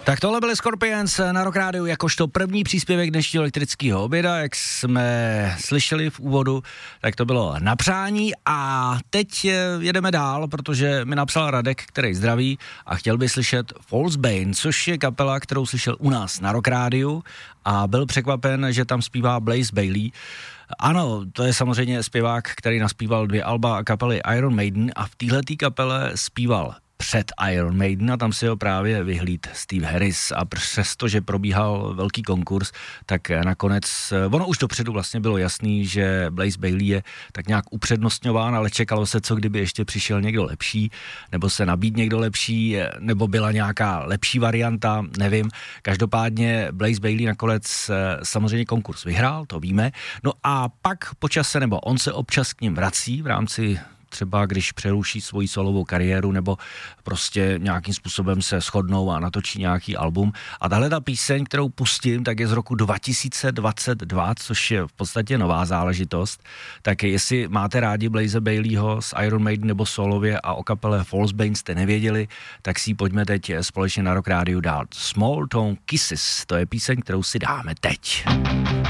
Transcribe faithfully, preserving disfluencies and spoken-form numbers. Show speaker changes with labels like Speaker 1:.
Speaker 1: Tak tohle byly Scorpions na Rock Rádiu jakožto první příspěvek dnešního elektrického oběda, jak jsme slyšeli v úvodu, tak to bylo na přání a teď jedeme dál, protože mi napsal Radek, který zdraví a chtěl by slyšet False Bane, což je kapela, kterou slyšel u nás na Rock Rádiu a byl překvapen, že tam zpívá Blaze Bayley. Ano, to je samozřejmě zpěvák, který naspíval dvě alba kapely Iron Maiden a v téhletý kapele zpíval před Iron Maiden a tam si ho právě vyhlíd Steve Harris a přesto, že probíhal velký konkurs, tak nakonec, ono už dopředu vlastně bylo jasný, že Blaze Bayley je tak nějak upřednostňován, ale čekalo se, co kdyby ještě přišel někdo lepší, nebo se nabíd někdo lepší, nebo byla nějaká lepší varianta, nevím. Každopádně Blaze Bayley nakonec samozřejmě konkurs vyhrál, to víme. No a pak po čase, nebo on se občas k ním vrací v rámci třeba když přeruší svoji solovou kariéru nebo prostě nějakým způsobem se shodnou a natočí nějaký album. A tahle ta píseň, kterou pustím, tak je z roku dva tisíce dvacet dva, což je v podstatě nová záležitost. Tak jestli máte rádi Blaze Bayleyho z Iron Maiden nebo solově a o kapele False Bane jste nevěděli, tak si ji pojďme teď společně na Rock Rádiu dát. Small Town Kisses, to je píseň, kterou si dáme teď.